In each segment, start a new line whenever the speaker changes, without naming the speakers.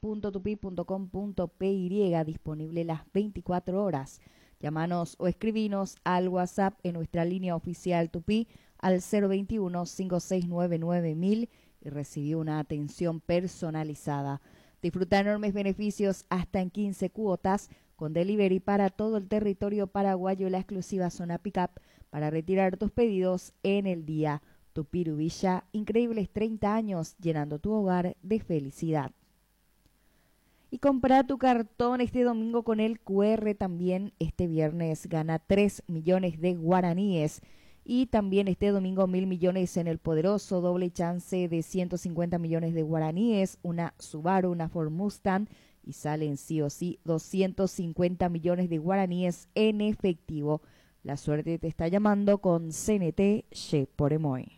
www.tupi.com.py, disponible las 24 horas. Llámanos o escribinos al WhatsApp en nuestra línea oficial Tupi al 021-5699-1000 y recibí una atención personalizada. Disfruta enormes beneficios hasta en 15 cuotas con delivery para todo el territorio paraguayo y la exclusiva zona pickup para retirar tus pedidos en el día. Tupiru Villa, increíbles 30 años llenando tu hogar de felicidad. Y compra tu cartón este domingo con el QR también. Este viernes gana 3 millones de guaraníes. Y también este domingo 1.000 millones en el poderoso, doble chance de 150 millones de guaraníes, una Subaru, una Ford Mustang y salen sí o sí 250 millones de guaraníes en efectivo. La suerte te está llamando con CNT Che por Emoy.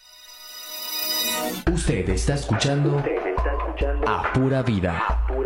Usted está escuchando A Pura Vida.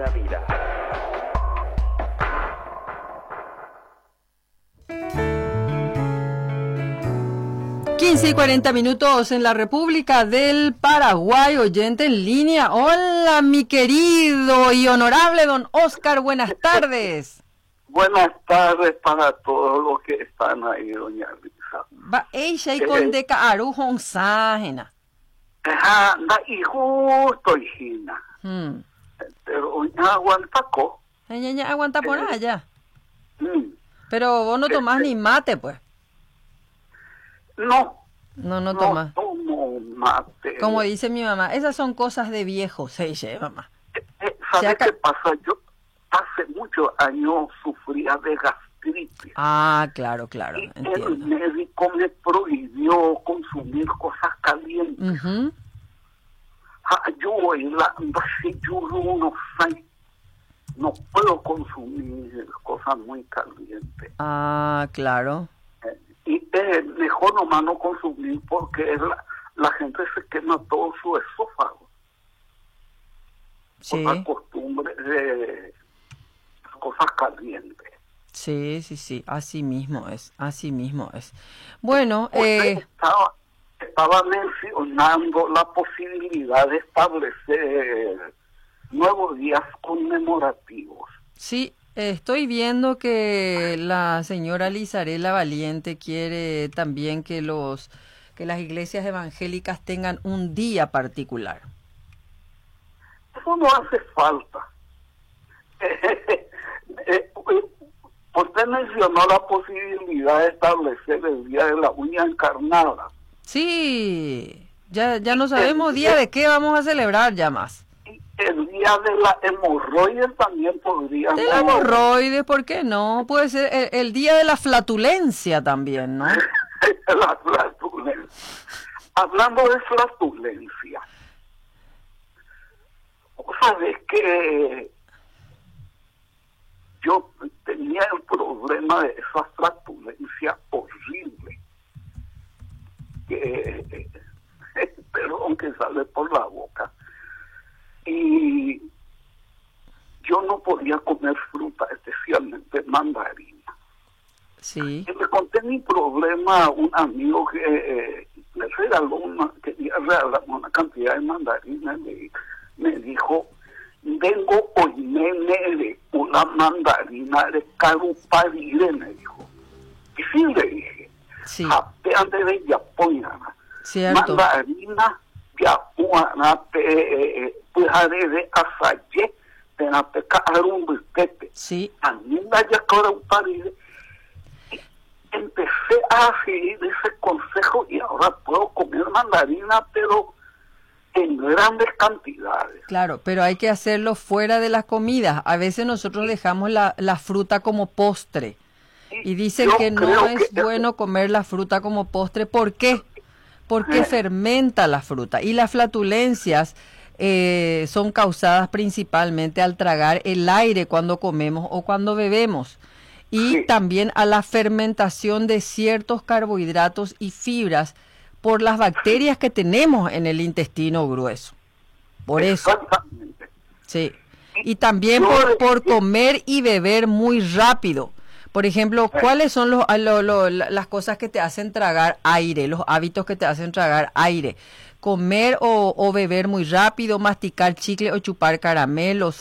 15:40 en la República del Paraguay. Oyente en línea. Hola, mi querido y honorable don Oscar. Buenas tardes.
Buenas tardes para todos los que están ahí, doña Lisa.
Va ella y con deca arujon ságena.
Ajá, y justo, hijina. Pero aguantaco.
Ella aguanta por allá.
Mm.
Pero vos no tomás ni mate, pues.
No
tomas.
Tomo mate.
Como dice mi mamá, esas son cosas de viejos, se dice mamá.
¿Sabes qué pasa? Yo hace muchos años sufría de gastritis.
Ah, claro,
Y
entiendo.
el médico me prohibió consumir cosas calientes. Yo no puedo consumir cosas muy calientes.
Ah, claro.
Y es mejor nomás no consumir porque la gente se quema todo su esófago.
Sí.
Por la costumbre de cosas calientes.
Sí, así mismo es. Bueno,
estaba mencionando la posibilidad de establecer nuevos días conmemorativos.
sí, estoy viendo que la señora Lizarela Valiente quiere también que las iglesias evangélicas tengan un día particular.
Eso no hace falta. Usted mencionó la posibilidad de establecer el día de la uña encarnada.
Sí, ya no sabemos día de qué vamos a celebrar ya más.
El día de la hemorroides también podría.
De la hemorroides, ¿por qué no? Puede ser el día de la flatulencia también, ¿no?
La flatulencia. Hablando de flatulencia, ¿sabes que yo tenía el problema de esa flatulencia horrible? Perdón, que sale por la boca. Y yo no podía comer fruta, especialmente mandarina.
Sí.
Y le conté mi problema a un amigo que me regaló quería regalarme una cantidad de mandarinas. Me dijo, vengo hoy de una mandarina de Caruparire, me dijo. Y sí, le dije,
sí.
Antes de Yapoñana,
Cierto.
mandarina, Yapuana, Pujare de Asaye, Tenapeca Arumbustete.
Sí.
Anina ya Caruparire. Empecé a seguir ese consejo y ahora puedo comer mandarina, pero en grandes cantidades.
Claro, pero hay que hacerlo fuera de las comidas. A veces nosotros dejamos la fruta como postre. Y dicen que no es bueno comer la fruta como postre. ¿Por qué? Porque fermenta la fruta. Y las flatulencias son causadas principalmente al tragar el aire cuando comemos o cuando bebemos. Y también a la fermentación de ciertos carbohidratos y fibras por las bacterias que tenemos en el intestino grueso. Por eso.
Exactamente.
Sí. Y también por comer y beber muy rápido. Por ejemplo, ¿cuáles son las cosas que te hacen tragar aire, los hábitos que te hacen tragar aire? Comer o beber muy rápido, masticar chicle o chupar caramelos,